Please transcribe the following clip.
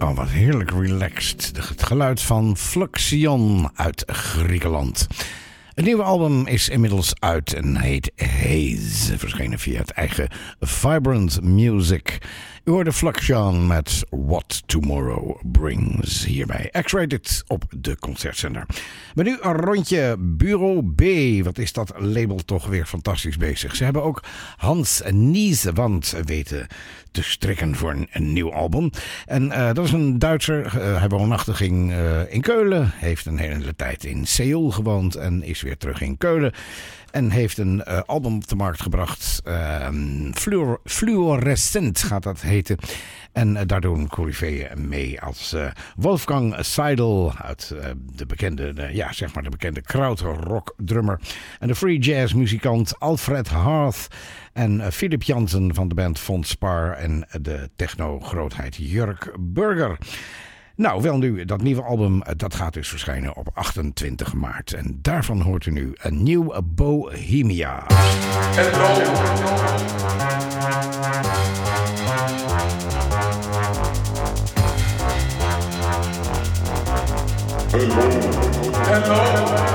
Oh, wat heerlijk relaxed. Het geluid van Fluxion uit Griekenland. Het nieuwe album is inmiddels uit en heet Haze. Verschenen via het eigen Vibrant Music. U hoorde Fluxion met What Tomorrow Brings. Hierbij X-Rated op de concertzender. Maar nu een rondje Bureau B. Wat is dat label toch weer fantastisch bezig. Ze hebben ook Hans Nieswand weten te strikken voor een nieuw album. En dat is een Duitser. Hij woonachtig in Keulen. Heeft een hele tijd in Seoul gewoond en is weer terug in Keulen. En heeft een album op de markt gebracht. Fluorescent gaat dat heten. En daar doen coryfeeën mee als Wolfgang Seidel uit de bekende krautrock drummer. En de free jazz muzikant Alfred Harth. En Philip Jansen van de band Von Spar. En de techno-grootheid Jurk Burger. Nou, wel nu, dat nieuwe album, dat gaat dus verschijnen op 28 maart. En daarvan hoort u nu een nieuw Bohemia. Hello. Hello. Hello.